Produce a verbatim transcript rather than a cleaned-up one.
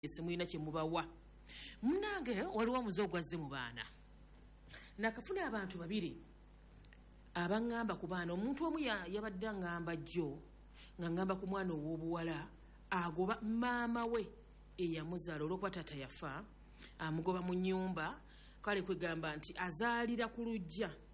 semuyina kyemubawa munange waliwo omuze ogwazze mu baana nakafuna abantu babiri abangamba ku baana omuntu omu yabadde ngamba jjo nga ngamba ku mwana ow'obuwala agoba maama we eyamuzaala olwokuba taata yafa amugoba mu nnyumba kale kwegamba nti azaalira ku lujja